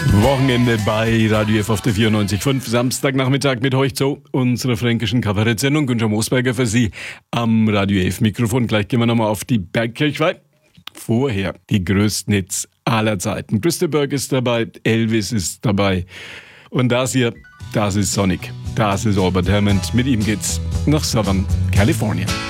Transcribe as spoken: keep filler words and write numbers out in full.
Wochenende bei Radio F auf der vierundneunzig Komma fünf. Samstagnachmittag mit euch zu unserer fränkischen Kabarettsendung. Günther Moosberger für Sie am Radio F Mikrofon. Gleich gehen wir nochmal auf die Bergkirchweih. Vorher die größten Hits aller Zeiten. Christa ist dabei, Elvis ist dabei. Und das hier, das ist Sonic. Das ist Albert Hammond. Mit ihm geht's nach Southern California.